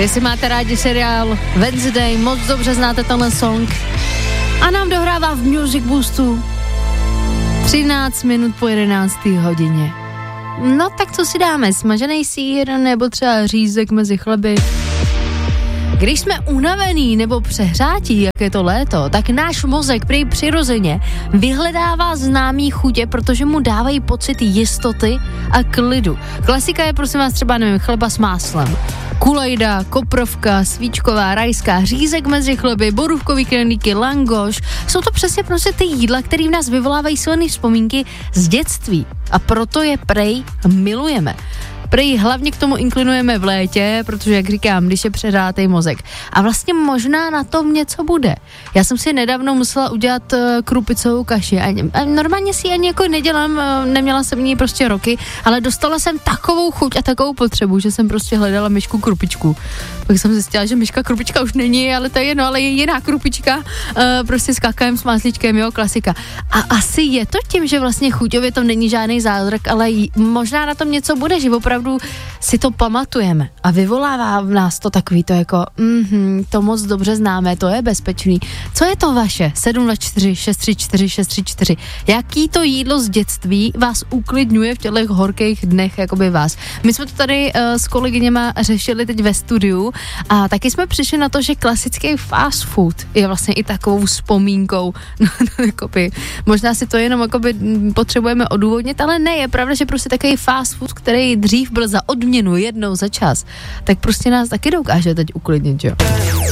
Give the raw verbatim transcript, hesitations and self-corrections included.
Jestli máte rádi seriál Wednesday, moc dobře znáte tenhle song. A nám dohrává v Music Boostu třináct minut po jedenácté hodině. No tak co si dáme, smažený sýr nebo třeba řízek mezi chleby? Když jsme unavený nebo přehrátí, jak je to léto, tak náš mozek prý přirozeně vyhledává známý chutě, protože mu dávají pocit jistoty a klidu. Klasika je, prosím vás, třeba, nevím, chleba s máslem. Kulejda, koprovka, svíčková, rajská, řízek mezi chleby, borůvkový knedlíky, langoš. Jsou to přesně prostě ty jídla, které v nás vyvolávají silné vzpomínky z dětství. A proto je prej milujeme. Prej hlavně k tomu inklinujeme v létě, protože, jak říkám, když je přehrátej mozek. A vlastně možná na tom něco bude. Já jsem si nedávno musela udělat uh, krupicovou kaši. A, a normálně si ji ani jako nedělám, uh, neměla jsem ní prostě roky, ale dostala jsem takovou chuť a takovou potřebu, že jsem prostě hledala myšku krupičku. Pak jsem zjistila, že myška krupička už není, ale to je jedno, ale je jiná krupička, uh, prostě s kakaem, s máslíčkem, jo, klasika. A asi je to tím, že vlastně chuťově to není žádný zázrak, ale j- možná na tom něco bude, že opravdu si to pamatujeme a vyvolává v nás to takový to jako mm, to moc dobře známe, to je bezpečný. Co je to vaše? sedm dva čtyři šest tři čtyři šest tři čtyři. Jaký to jídlo z dětství vás uklidňuje v těchto horkých dnech, jakoby vás? My jsme to tady uh, s kolegyněma řešili teď ve studiu a taky jsme přišli na to, že klasický fast food je vlastně i takovou vzpomínkou. No, no, jakoby, možná si to jenom jakoby potřebujeme odůvodnit, ale ne, je pravda, že prostě takový fast food, který dřív byl za odměnu jednou za čas, tak prostě nás taky dokáže teď uklidnit, jo.